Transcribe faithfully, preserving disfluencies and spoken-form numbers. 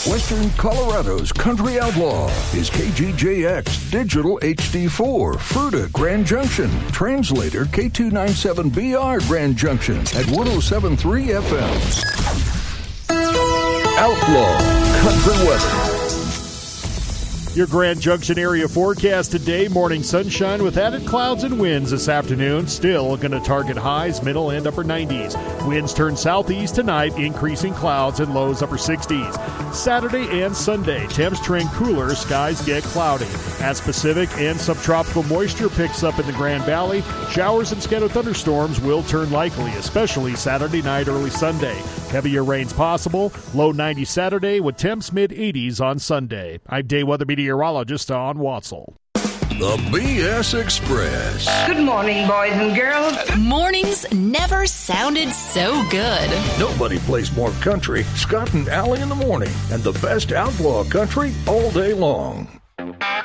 Western Colorado's country outlaw is K G J X Digital H D four, Fruita, Grand Junction. Translator K two ninety-seven B R, Grand Junction at one oh seven point three F M. Outlaw Country Weather. Your Grand Junction area forecast today, morning sunshine with added clouds and winds this afternoon. Still going to target highs, middle and upper nineties. Winds turn southeast tonight, increasing clouds and lows upper sixties. Saturday and Sunday, temps trend cooler, skies get cloudy. As Pacific and subtropical moisture picks up in the Grand Valley, showers and scattered thunderstorms will turn likely, especially Saturday night, early Sunday. Heavier rains possible, low ninety Saturday with temps mid eighties on Sunday. I'm day weather meteorologist Don Watzel. The B S Express. Good morning, boys and girls. Mornings never sounded so good. Nobody plays more country. Scott and Allie in the morning, and the best outlaw country all day long.